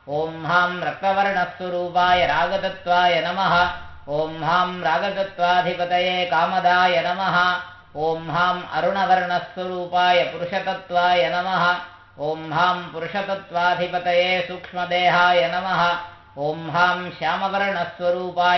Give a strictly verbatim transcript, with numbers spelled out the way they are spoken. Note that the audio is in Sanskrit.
ॐ हां रक्तवर्णस्वरूपाय रागतत्त्वाय नमः ॐ हां रागतत्त्वाधिपतये कामदाय नमः ॐ हां अरुणवर्णस्वरूपाय पुरुषतत्त्वाय नमः ॐ हां पुरुषतत्त्वाधिपतये सूक्ष्मदेहाय नमः ॐ हां श्यामवर्णस्वरूपाय